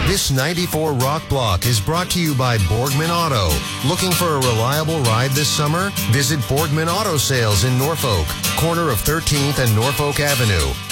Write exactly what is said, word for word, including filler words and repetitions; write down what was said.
This ninety-four Rock Block is brought to you by Borgman Auto. Looking for a reliable ride this summer? Visit Borgman Auto Sales in Norfolk, corner of thirteenth and Norfolk Avenue.